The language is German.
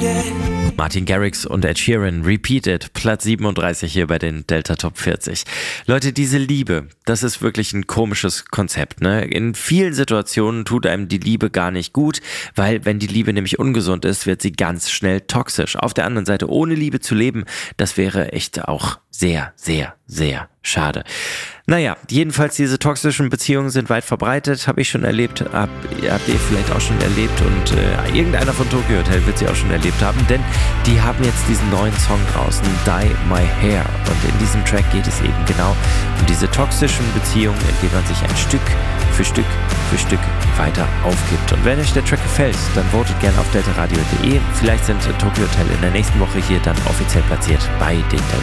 Martin Garrix und Ed Sheeran, Repeat It, Platz 37 hier bei den Delta Top 40. Leute, diese Liebe, das ist wirklich ein komisches Konzept, ne? In vielen Situationen tut einem die Liebe gar nicht gut, weil wenn die Liebe nämlich ungesund ist, wird sie ganz schnell toxisch. Auf der anderen Seite, ohne Liebe zu leben, das wäre echt auch sehr, sehr, sehr schade. Naja, jedenfalls diese toxischen Beziehungen sind weit verbreitet, habe ich schon erlebt, habt ihr vielleicht auch schon erlebt und irgendeiner von Tokyo Hotel wird sie auch schon erlebt haben, denn die haben jetzt diesen neuen Song draußen, Dye My Hair, und in diesem Track geht es eben genau um diese toxischen Beziehungen, in denen man sich ein Stück für Stück für Stück weiter aufgibt. Und wenn euch der Track gefällt, dann votet gerne auf deltaradio.de. Vielleicht sind Tokyo Hotel in der nächsten Woche hier dann offiziell platziert bei den Delta